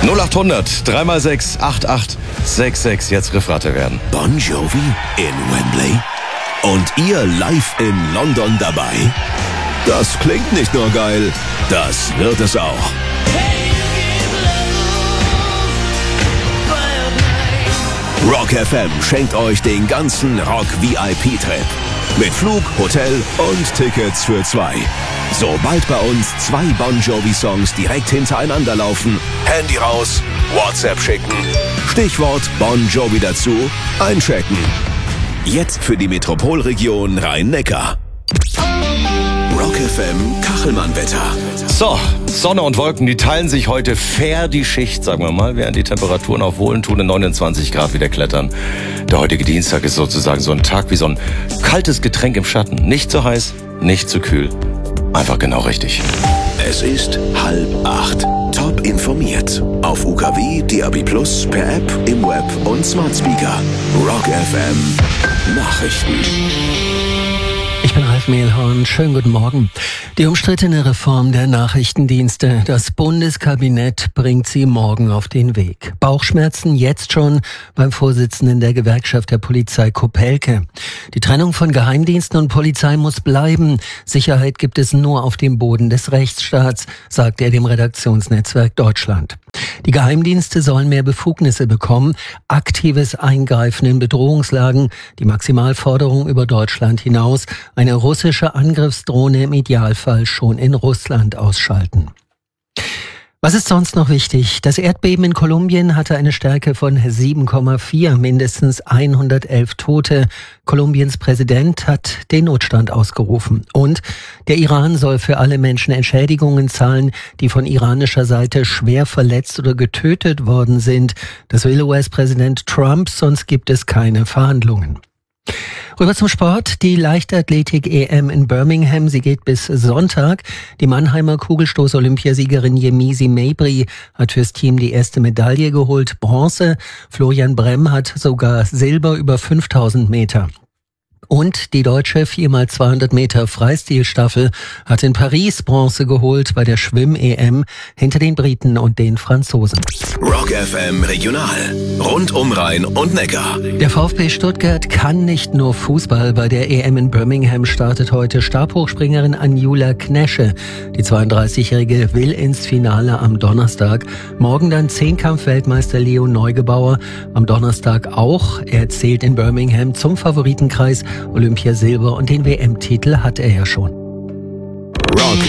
0800 3x6 8866. Jetzt Riffratte werden. Bon Jovi in Wembley? Und ihr live in London dabei? Das klingt nicht nur geil, das wird es auch. Rock FM schenkt euch den ganzen Rock-VIP-Trip. Mit Flug, Hotel und Tickets für 2. Sobald bei uns 2 Bon Jovi-Songs direkt hintereinander laufen, Handy raus, WhatsApp schicken, Stichwort Bon Jovi dazu, einchecken. Jetzt für die Metropolregion Rhein-Neckar. Rock FM Kachelmann-Wetter. So, Sonne und Wolken, die teilen sich heute fair die Schicht, sagen wir mal, während die Temperaturen auf wohltuende 29 Grad wieder klettern. Der heutige Dienstag ist sozusagen so ein Tag wie so ein kaltes Getränk im Schatten. Nicht zu heiß, nicht zu kühl. Einfach genau richtig. Es ist 7:30. Top informiert. Auf UKW, DAB+, per App, im Web und Smart Speaker. Rock FM Nachrichten. Ich bin Ralf Mehlhorn. Schönen guten Morgen. Die umstrittene Reform der Nachrichtendienste. Das Bundeskabinett bringt sie morgen auf den Weg. Bauchschmerzen jetzt schon beim Vorsitzenden der Gewerkschaft der Polizei Kopelke. Die Trennung von Geheimdiensten und Polizei muss bleiben. Sicherheit gibt es nur auf dem Boden des Rechtsstaats, sagt er dem Redaktionsnetzwerk Deutschland. Die Geheimdienste sollen mehr Befugnisse bekommen, aktives Eingreifen in Bedrohungslagen, die Maximalforderung über Deutschland hinaus, eine russische Angriffsdrohne im Idealfall schon in Russland ausschalten. Was ist sonst noch wichtig? Das Erdbeben in Kolumbien hatte eine Stärke von 7,4, mindestens 111 Tote. Kolumbiens Präsident hat den Notstand ausgerufen. Und der Iran soll für alle Menschen Entschädigungen zahlen, die von iranischer Seite schwer verletzt oder getötet worden sind. Das will US-Präsident Trump, sonst gibt es keine Verhandlungen. Rüber zum Sport. Die Leichtathletik-EM in Birmingham, sie geht bis Sonntag. Die Mannheimer Kugelstoß-Olympiasiegerin Yemisi Mabry hat fürs Team die erste Medaille geholt, Bronze. Florian Bremm hat sogar Silber über 5000 Meter. Und die deutsche 4x200 Meter Freistilstaffel hat in Paris Bronze geholt bei der Schwimm-EM hinter den Briten und den Franzosen. Rock FM Regional. Rund um Rhein und Neckar. Der VfB Stuttgart kann nicht nur Fußball. Bei der EM in Birmingham startet heute Stabhochspringerin Anjula Knesche. Die 32-Jährige will ins Finale am Donnerstag. Morgen dann Zehnkampf-Weltmeister Leo Neugebauer. Am Donnerstag auch. Er zählt in Birmingham zum Favoritenkreis. Olympiasilber und den WM-Titel hat er ja schon. Rock